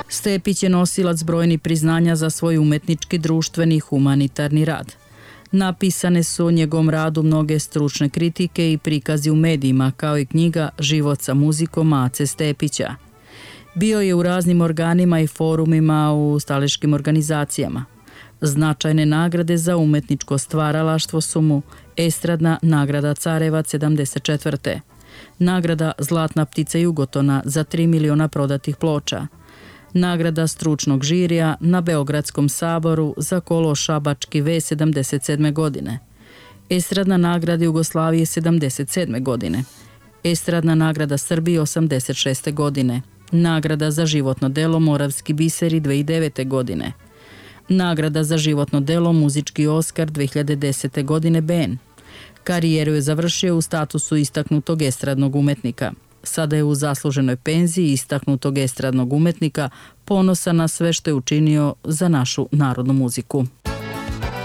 Stepić je nosilac brojnih priznanja za svoj umetnički, društveni i humanitarni rad. Napisane su o njegovom radu mnoge stručne kritike i prikazi u medijima, kao i knjiga Život sa muzikom Ace Stepića. Bio je u raznim organima i forumima u staleškim organizacijama. Značajne nagrade za umetničko stvaralaštvo su mu Estradna nagrada Carevac 74. Nagrada Zlatna ptica Jugotona za 3 miliona prodatih ploča. Nagrada stručnog žirija na Beogradskom saboru za kolo Šabački V 77. godine. Estradna nagrada Jugoslavije 77. godine. Estradna nagrada Srbije 86. godine. Nagrada za životno delo Moravski biseri 2009. godine. Nagrada za životno delo Muzički Oskar 2010. godine BN. Karijeru je završio u statusu istaknutog estradnog umetnika. Sada je u zasluženoj penziji istaknutog estradnog umetnika, ponosan na sve što je učinio za našu narodnu muziku.